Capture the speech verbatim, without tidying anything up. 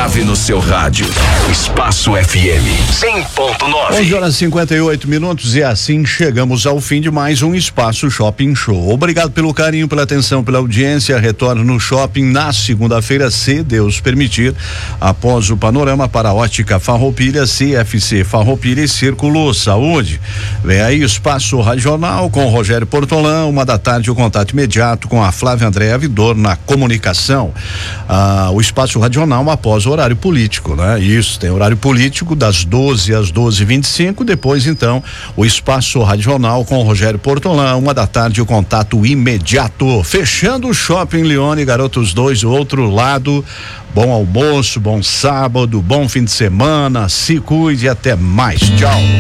grave no seu rádio. Espaço F M cem ponto nove. onze horas e cinquenta e oito minutos e assim chegamos ao fim de mais um Espaço Shopping Show. Obrigado pelo carinho, pela atenção, pela audiência. Retorno no shopping na segunda-feira, se Deus permitir, após o panorama para a Ótica Farroupilha, C F C Farroupilha e Círculo Saúde. Vem aí Espaço Regional com o Rogério Portolão, uma da tarde o contato imediato com a Flávia Andréa Vidor na comunicação. Ah, o Espaço Regional após o horário político, né? Isso, tem horário político das doze às doze e vinte e cinco, depois então o Espaço Regional com o Rogério Portolão, uma da tarde o contato imediato. Fechando o Shopping Lione, Garotos dois, o outro lado. Bom almoço, bom sábado, bom fim de semana, se cuide, até mais, tchau.